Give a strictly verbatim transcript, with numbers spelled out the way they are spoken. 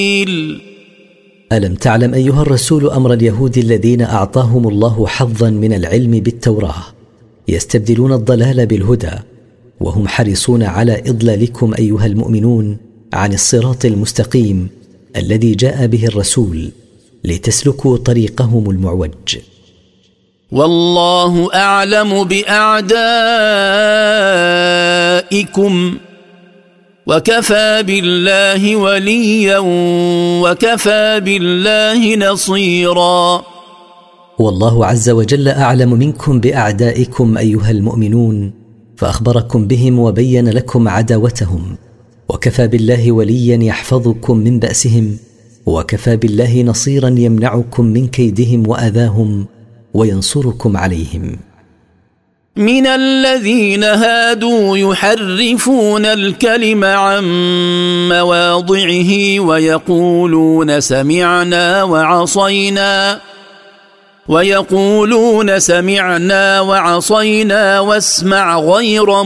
ألم تعلم أيها الرسول أمر اليهود الذين أعطاهم الله حظا من العلم بالتوراة يستبدلون الضلال بالهدى، وهم حريصون على إضلالكم أيها المؤمنون عن الصراط المستقيم الذي جاء به الرسول لتسلكوا طريقهم المعوج. والله أعلم بأعدائكم وكفى بالله وليا وكفى بالله نصيرا. والله عز وجل أعلم منكم بأعدائكم أيها المؤمنون، فأخبركم بهم وبين لكم عداوتهم، وكفى بالله وليا يحفظكم من بأسهم، وكفى بالله نصيرا يمنعكم من كيدهم وأذاهم وينصركم عليهم. من الذين هادوا يحرفون الكلم عن مواضعه ويقولون سمعنا وعصينا ويقولون سمعنا وعصينا واسمع غير